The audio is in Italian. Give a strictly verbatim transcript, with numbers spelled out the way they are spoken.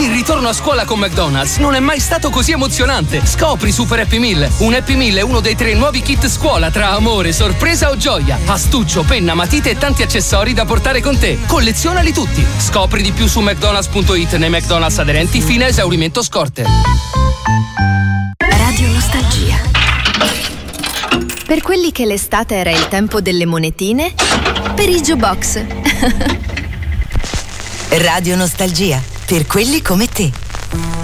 Il ritorno a scuola con McDonald's non è mai stato così emozionante. Scopri Super Happy Meal. Un Happy Meal è uno dei tre nuovi kit scuola tra amore, sorpresa o gioia. Astuccio, penna, matite e tanti accessori da portare con te. Collezionali tutti. Scopri di più su mcdonalds punto it nei McDonald's aderenti fino a esaurimento scorte. Radio Nostalgia. Per quelli che l'estate era il tempo delle monetine, per i jukebox. Radio Nostalgia, per quelli come te.